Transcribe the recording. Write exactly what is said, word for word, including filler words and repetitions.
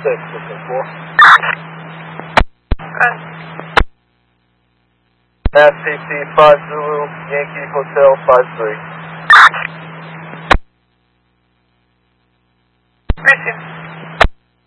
six, looking for. Good. F C C five Zulu, Yankee Hotel five three. Receive.